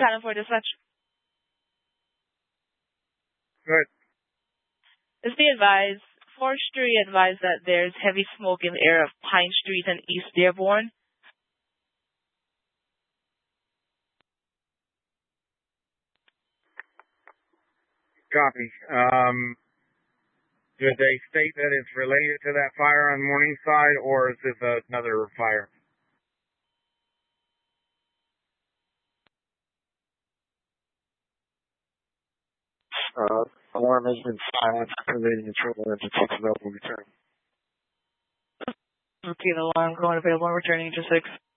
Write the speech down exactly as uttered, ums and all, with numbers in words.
Silent for dispatch. Good. Just be advised, forestry advised that there's heavy smoke in the area of Pine Street and East Dearborn. Copy. Um, did they state that it's related to that fire on Morningside, or is this another fire? Uh, alarm has been silenced. Activating control entities available return. Repeat alarm, going available, returning to six.